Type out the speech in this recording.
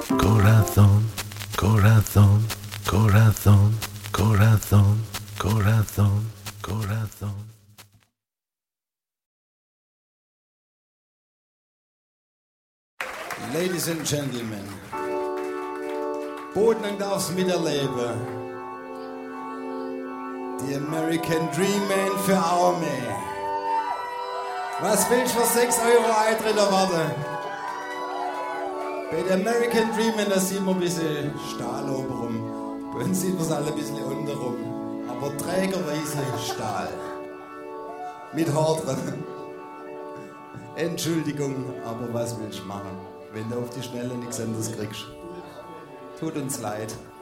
Corazón, corazón, corazón, corazón, corazón, corazón. Ladies and Gentlemen, Boden darf's miterleben. Die American Dream Man für Arme. Was willst du für 6 Euro Eintritt erwarten? Bei der American Dream Man, da sieht man ein bisschen Stahl obenrum. Bei uns sieht man es alle ein bisschen untenrum. Aber trägerweise Stahl. Mit Haar drin. Entschuldigung, aber was willst du machen, wenn du auf die Schnelle nichts anderes kriegst? Tut uns leid.